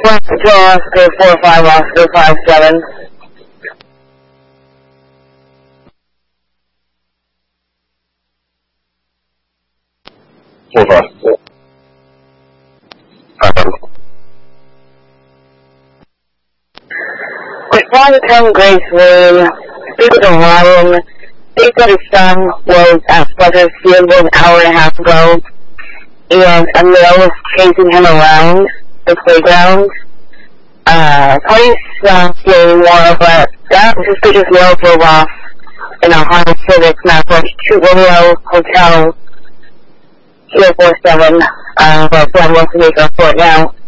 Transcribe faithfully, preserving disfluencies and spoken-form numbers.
One Control Oscar four five Oscar five seven. Four five. Respond to ten Grace Lane. Speak with Orion. They said his son was at Fletcher's Field an hour and a half ago, and a male was chasing him around the playground. Uh, police uh, saying more, but that suspicious male drove off in a Honda Civic Northwest two Romeo Hotel zero four seven. Uh, but I'm going to make a report now.